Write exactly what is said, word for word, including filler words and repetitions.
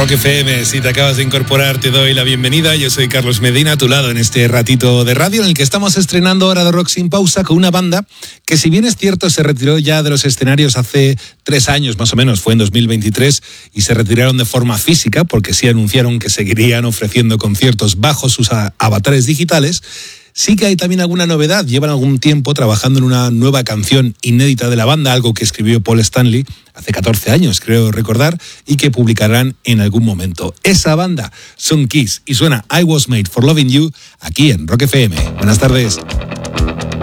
Rock F M, si te acabas de incorporar te doy la bienvenida. Yo soy Carlos Medina, a tu lado en este ratito de radio en el que estamos estrenando Hora de Rock sin pausa con una banda que, si bien es cierto, se retiró ya de los escenarios hace tres años más o menos, fue en dos mil veintitrés, y se retiraron de forma física porque sí anunciaron que seguirían ofreciendo conciertos bajo sus avatares digitales. Sí que hay también alguna novedad. Llevan algún tiempo trabajando en una nueva canción inédita de la banda, algo que escribió Paul Stanley hace catorce años, creo recordar, y que publicarán en algún momento. Esa banda son Kiss y suena I Was Made for Loving You aquí en Rock F M. Buenas tardes.